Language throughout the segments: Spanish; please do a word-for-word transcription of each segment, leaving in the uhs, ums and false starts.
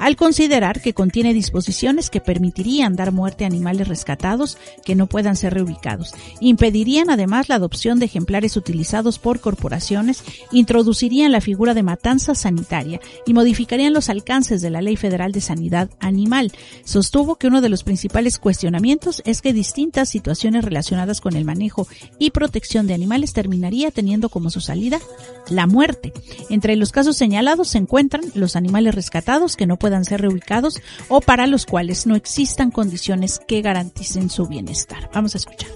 al considerar que contiene disposiciones que permitirían dar muerte a animales rescatados que no puedan ser reubicados. Impedirían además la adopción de ejemplares utilizados por corporaciones, introducirían la figura de matanza sanitaria y modificarían los alcances de la Ley Federal de Sanidad Animal. Sostuvo que uno de los principales cuestionamientos es que distintas situaciones relacionadas con el manejo y protección de animales terminaría teniendo como su salida la muerte. Entre los casos señalados se encuentran los animales rescatados que no puedan ser reubicados o para los cuales no existan condiciones que garanticen su bienestar. Vamos a escuchar.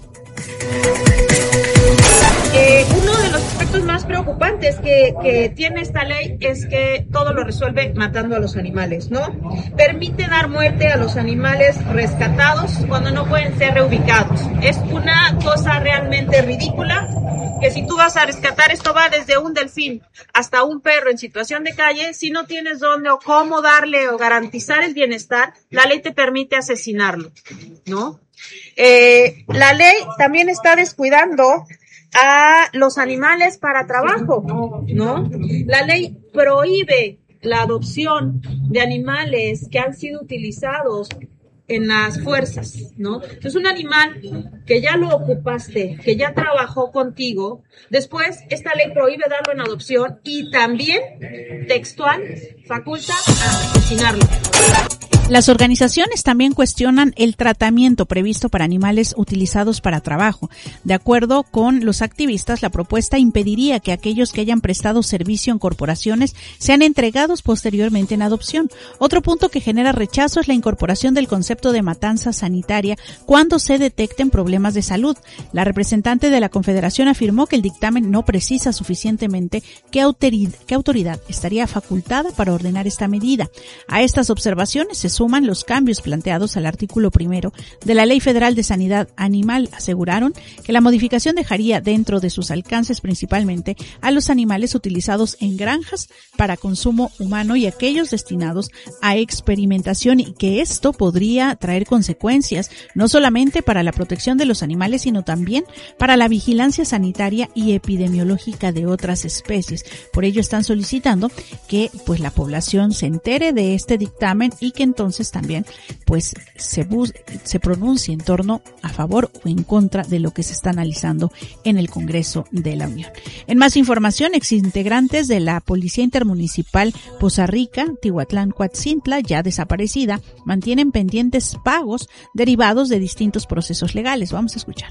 Eh, uno de los aspectos más preocupantes que, que tiene esta ley es que todo lo resuelve matando a los animales, ¿no? Permite dar muerte a los animales rescatados cuando no pueden ser reubicados. Es una cosa realmente ridícula, que si tú vas a rescatar, esto va desde un delfín hasta un perro en situación de calle, si no tienes dónde o cómo darle o garantizar el bienestar, la ley te permite asesinarlo, ¿no? Eh, la ley también está descuidando a los animales para trabajo, ¿no? La ley prohíbe la adopción de animales que han sido utilizados en las fuerzas, ¿no? Entonces, un animal que ya lo ocupaste, que ya trabajó contigo, después esta ley prohíbe darlo en adopción y también, textual, faculta a asesinarlo. Las organizaciones también cuestionan el tratamiento previsto para animales utilizados para trabajo. De acuerdo con los activistas, la propuesta impediría que aquellos que hayan prestado servicio en corporaciones sean entregados posteriormente en adopción. Otro punto que genera rechazo es la incorporación del concepto de matanza sanitaria cuando se detecten problemas de salud. La representante de la Confederación afirmó que el dictamen no precisa suficientemente qué autoridad, qué autoridad estaría facultada para ordenar esta medida. A estas observaciones se suman los cambios planteados al artículo primero de la Ley Federal de Sanidad Animal. Aseguraron que la modificación dejaría dentro de sus alcances principalmente a los animales utilizados en granjas para consumo humano y aquellos destinados a experimentación, y que esto podría traer consecuencias no solamente para la protección de los animales, sino también para la vigilancia sanitaria y epidemiológica de otras especies. Por ello están solicitando que pues la población se entere de este dictamen y que entonces entonces también pues se, bus- se pronuncie en torno a favor o en contra de lo que se está analizando en el Congreso de la Unión. En más información, exintegrantes de la Policía Intermunicipal Poza Rica, Tihuatlán, Coatzintla, ya desaparecida, mantienen pendientes pagos derivados de distintos procesos legales. Vamos a escuchar.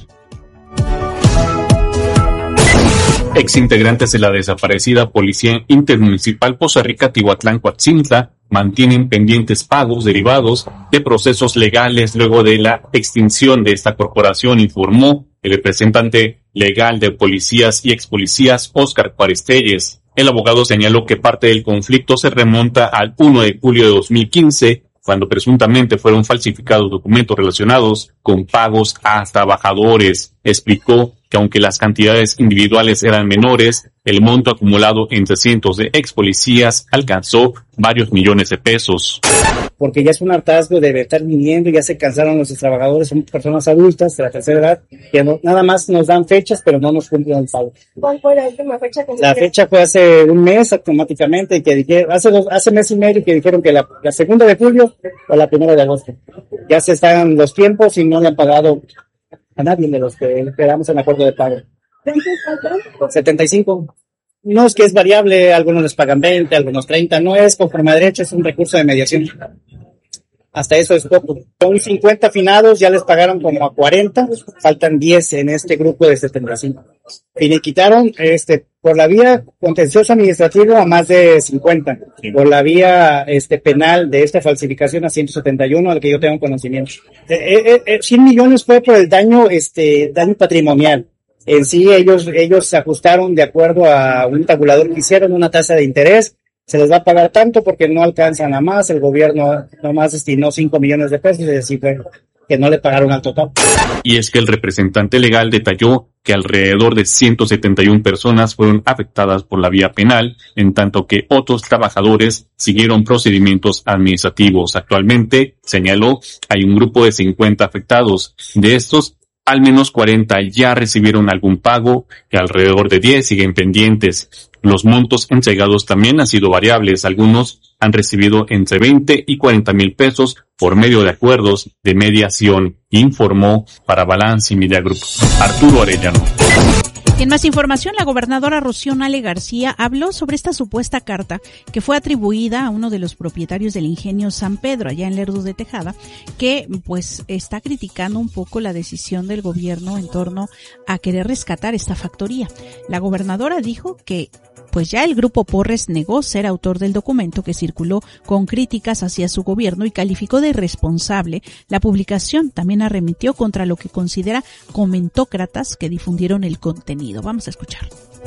Exintegrantes de la desaparecida Policía Intermunicipal Poza Rica, Tihuatlán, Coatzintla mantienen pendientes pagos derivados de procesos legales luego de la extinción de esta corporación, informó el representante legal de policías y expolicías, Óscar Juárez Telles. El abogado señaló que parte del conflicto se remonta al primero de julio de dos mil quince, cuando presuntamente fueron falsificados documentos relacionados con pagos a trabajadores. Explicó que aunque las cantidades individuales eran menores, el monto acumulado entre cientos de ex policías alcanzó varios millones de pesos. Porque ya es un hartazgo de estar viniendo, ya se cansaron los trabajadores, son personas adultas de la tercera edad, que no, nada más nos dan fechas, pero no nos cumplen el pago. ¿Cuál fue la última fecha que La fecha fue hace un mes automáticamente, que dijeron, hace dos, hace mes y medio que dijeron que la, la segunda de julio o la primera de agosto. Ya se están los tiempos y no le han pagado a nadie de los que esperamos en acuerdo de pago. setenta y cinco. No es que es variable, algunos les pagan veinte, algunos treinta, no es conforme a derecho, es un recurso de mediación. Hasta eso es poco. Son cincuenta finados, ya les pagaron como a cuarenta, faltan diez en este grupo de setenta y cinco. Finiquitaron este, por la vía contencioso administrativo a más de cincuenta, por la vía este, penal de esta falsificación a ciento setenta y uno, al que yo tengo conocimiento. Eh, eh, eh, cien millones fue por el daño, este, daño patrimonial. En sí, ellos, ellos se ajustaron de acuerdo a un tabulador que hicieron, una tasa de interés. Se les va a pagar tanto porque no alcanzan a más. El gobierno nomás destinó cinco millones de pesos, es decir, que no le pagaron al total. Y es que el representante legal detalló que alrededor de ciento setenta y una personas fueron afectadas por la vía penal, en tanto que otros trabajadores siguieron procedimientos administrativos. Actualmente, señaló, hay un grupo de cincuenta afectados. De estos, Al menos cuarenta ya recibieron algún pago y alrededor de diez siguen pendientes. Los montos entregados también han sido variables. Algunos han recibido entre veinte y cuarenta mil pesos por medio de acuerdos de mediación, informó para Balance y Media Group Arturo Arellano. En más información, la gobernadora Rocío Nale García habló sobre esta supuesta carta que fue atribuida a uno de los propietarios del ingenio San Pedro, allá en Lerdo de Tejada, que pues está criticando un poco la decisión del gobierno en torno a querer rescatar esta factoría. La gobernadora dijo que pues ya el grupo Porres negó ser autor del documento que circuló con críticas hacia su gobierno y calificó de irresponsable la publicación. También arremetió contra lo que considera comentócratas que difundieron el contenido. Vamos a escuchar.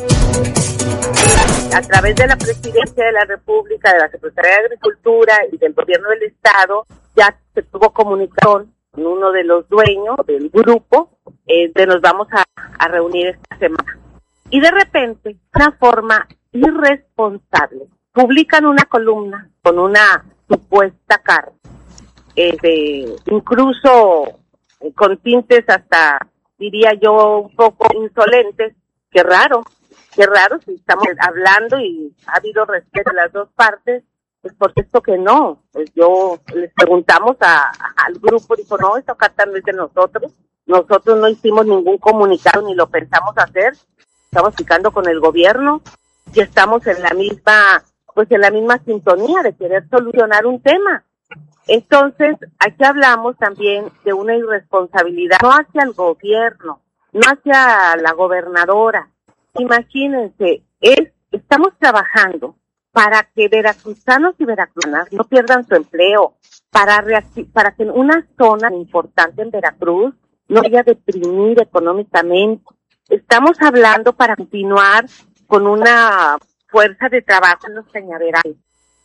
A través de la Presidencia de la República, de la Secretaría de Agricultura y del Gobierno del Estado, ya se tuvo comunicación con uno de los dueños del grupo, eh, de nos vamos a, a reunir esta semana. Y de repente, de una forma irresponsable, publican una columna con una supuesta carta, eh, de, incluso eh, con tintes hasta, diría yo, un poco insolentes. Qué raro, qué raro si estamos hablando y ha habido respeto de las dos partes, pues por esto que no. Pues yo les preguntamos a, a, al grupo, dijo, no, esta carta no es de nosotros, nosotros no hicimos ningún comunicado ni lo pensamos hacer. Estamos picando con el gobierno y estamos en la misma, pues en la misma sintonía de querer solucionar un tema. Entonces, aquí hablamos también de una irresponsabilidad, no hacia el gobierno, no hacia la gobernadora. Imagínense, es, estamos trabajando para que veracruzanos y veracruzanas no pierdan su empleo, para, reacti- para que una zona importante en Veracruz no vaya a deprimir económicamente. Estamos hablando para continuar con una fuerza de trabajo en los cañaverales.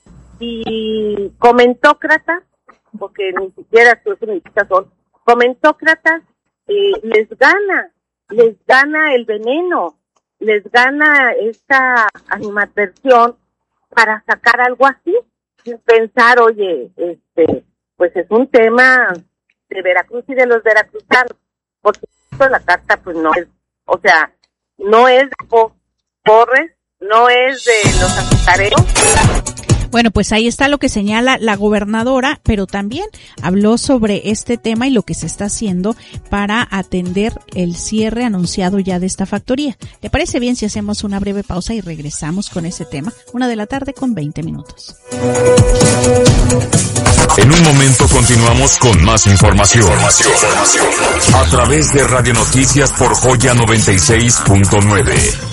Y comentócratas, porque ni siquiera ni siquiera son, comentócratas, eh, les gana, les gana el veneno, les gana esta animadversión para sacar algo así, sin pensar, oye, este, pues es un tema de Veracruz y de los veracruzanos, porque la carta pues no es, o sea, no es de Porres, no es de los azucareros. Bueno, pues ahí está lo que señala la gobernadora, pero también habló sobre este tema y lo que se está haciendo para atender el cierre anunciado ya de esta factoría. ¿Le parece bien si hacemos una breve pausa y regresamos con ese tema? Una de la tarde con veinte minutos. En un momento continuamos con más información. A través de Radio Noticias por Joya noventa y seis punto nueve.